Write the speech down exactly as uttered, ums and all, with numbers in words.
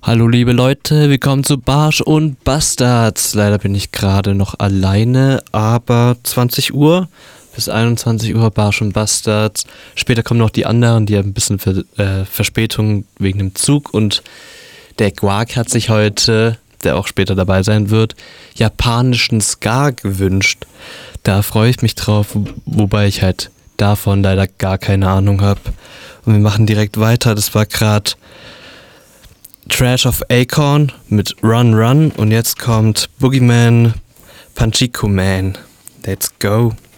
Hallo liebe Leute, willkommen zu Barsch und Bastards. Leider bin ich gerade noch alleine, aber zwanzig Uhr bis einundzwanzig Uhr Barsch und Bastards. Später kommen noch die anderen, die haben ein bisschen Ver- äh, Verspätung wegen dem Zug. Und der Guak hat sich heute, der auch später dabei sein wird, japanischen Ska gewünscht. Da freue ich mich drauf, wobei ich halt davon leider gar keine Ahnung habe. Und wir machen direkt weiter. Das war gerade Trash of Acorn mit Run Run und jetzt kommt Boogeyman Panchiko Man. Let's go.